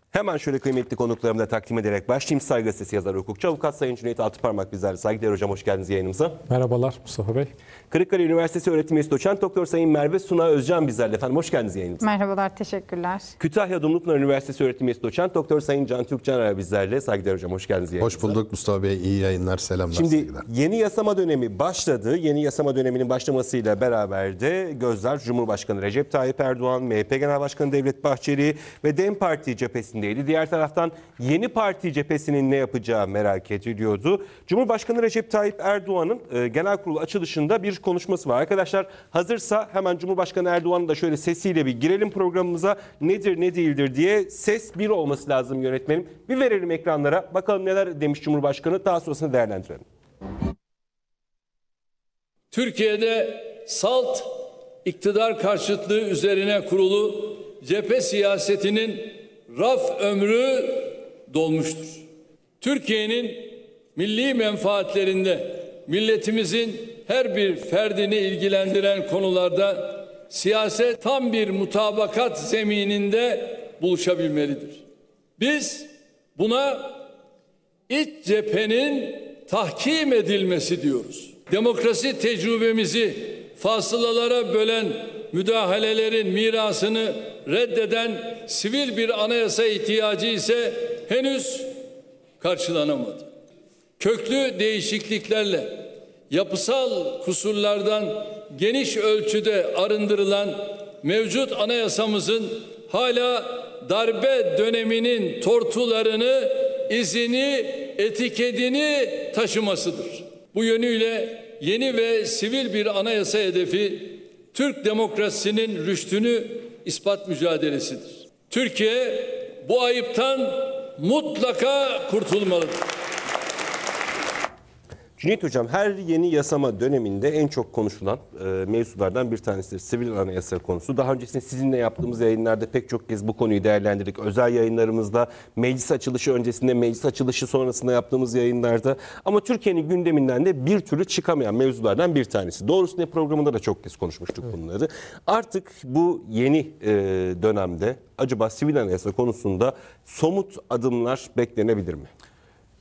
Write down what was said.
Hemen şöyle kıymetli konuklarımı da takdim ederek başlayayım. Saygı Gazetesi yazarı, hukukçu, avukat Sayın Cüneyt Altıparmak bizlerle. Saygıdeğer hocam, hoş geldiniz yayınımıza. Merhabalar Mustafa Bey. Kırıkkale Üniversitesi öğretim üyesi doçent doktor Sayın Merve Suna Özcan bizlerle. Efendim hoş geldiniz yayınımıza. Merhabalar, teşekkürler. Kütahya Dumlupınar Üniversitesi öğretim üyesi doçent doktor Sayın Can Türkcaner bizlerle. Saygıdeğer hocam, hoş geldiniz yayınımıza. Hoş bulduk Mustafa Bey. İyi yayınlar, selamlar. Şimdi sevgiler. yeni yasama dönemi başladı. Yeni yasama döneminin başlamasıyla beraber de gözler Cumhurbaşkanı Recep Tayyip Erdoğan, MHP Genel Başkanı Devlet Bahçeli ve DEM Parti cephesindeydi. Diğer taraftan yeni parti cephesinin ne yapacağı merak ediliyordu. Cumhurbaşkanı Recep Tayyip Erdoğan'ın genel kurul açılışında bir konuşması var. Arkadaşlar hazırsa hemen Cumhurbaşkanı Erdoğan'ın da şöyle sesiyle bir girelim programımıza. Nedir ne değildir diye ses bir olması lazım yönetmenim. Bir verelim ekranlara. Bakalım neler demiş Cumhurbaşkanı. Daha sonrasını değerlendirelim. Türkiye'de salt iktidar karşıtlığı üzerine kurulu cephe siyasetinin raf ömrü dolmuştur. Türkiye'nin milli menfaatlerinde milletimizin her bir ferdini ilgilendiren konularda siyaset tam bir mutabakat zemininde buluşabilmelidir. Biz buna iç cephenin tahkim edilmesi diyoruz. Demokrasi tecrübemizi fasılalara bölen müdahalelerin mirasını reddeden sivil bir anayasa ihtiyacı ise henüz karşılanamadı. Köklü değişikliklerle yapısal kusurlardan geniş ölçüde arındırılan mevcut anayasamızın hala darbe döneminin tortularını, izini, etiketini taşımasıdır. Bu yönüyle yeni ve sivil bir anayasa hedefi Türk demokrasisinin rüştünü ispat mücadelesidir. Türkiye bu ayıptan mutlaka kurtulmalıdır. Cüneyt Hocam, her yeni yasama döneminde en çok konuşulan mevzulardan bir tanesidir sivil anayasa konusu. Daha öncesinde sizinle yaptığımız yayınlarda pek çok kez bu konuyu değerlendirdik. Özel yayınlarımızda, meclis açılışı öncesinde, meclis açılışı sonrasında yaptığımız yayınlarda. Ama Türkiye'nin gündeminden de bir türlü çıkamayan mevzulardan bir tanesi. Doğrusu ne programında da çok kez konuşmuştuk bunları. Artık bu yeni dönemde acaba sivil anayasa konusunda somut adımlar beklenebilir mi?